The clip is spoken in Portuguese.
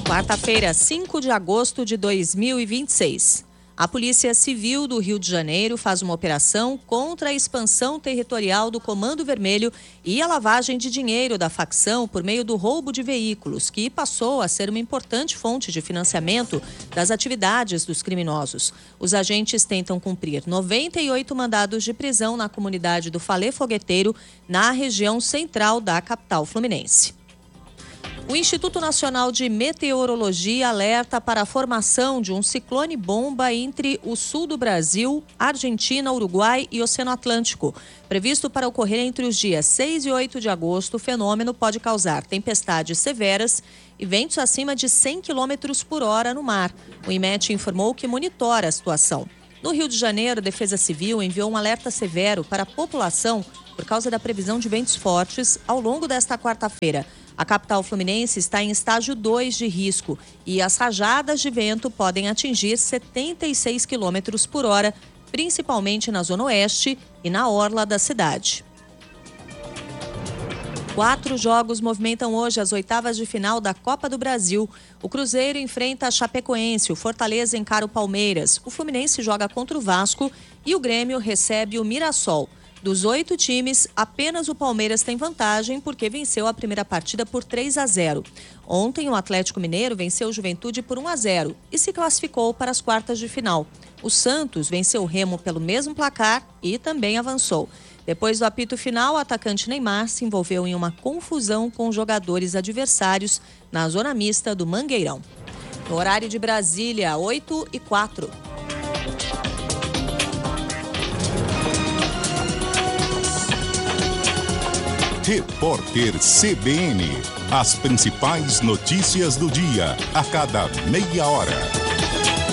Quarta-feira, 5 de agosto de 2026. A Polícia Civil do Rio de Janeiro faz uma operação contra a expansão territorial do Comando Vermelho e a lavagem de dinheiro da facção por meio do roubo de veículos, que passou a ser uma importante fonte de financiamento das atividades dos criminosos. Os agentes tentam cumprir 98 mandados de prisão na comunidade do Falê Fogueteiro, na região central da capital fluminense. O Instituto Nacional de Meteorologia alerta para a formação de um ciclone-bomba entre o sul do Brasil, Argentina, Uruguai e Oceano Atlântico. Previsto para ocorrer entre os dias 6 e 8 de agosto, o fenômeno pode causar tempestades severas e ventos acima de 100 km por hora no mar. O IMET informou que monitora a situação. No Rio de Janeiro, a Defesa Civil enviou um alerta severo para a população por causa da previsão de ventos fortes ao longo desta quarta-feira. A capital fluminense está em estágio 2 de risco e as rajadas de vento podem atingir 76 km por hora, principalmente na zona oeste e na orla da cidade. 4 jogos movimentam hoje as oitavas de final da Copa do Brasil. O Cruzeiro enfrenta a Chapecoense, o Fortaleza encara o Palmeiras, o Fluminense joga contra o Vasco e o Grêmio recebe o Mirassol. Dos 8 times, apenas o Palmeiras tem vantagem porque venceu a primeira partida por 3-0. Ontem, o Atlético Mineiro venceu o Juventude por 1-0 e se classificou para as quartas de final. O Santos venceu o Remo pelo mesmo placar e também avançou. Depois do apito final, o atacante Neymar se envolveu em uma confusão com jogadores adversários na zona mista do Mangueirão. No horário de Brasília, 8h04. Repórter CBN. As principais notícias do dia, a cada meia hora.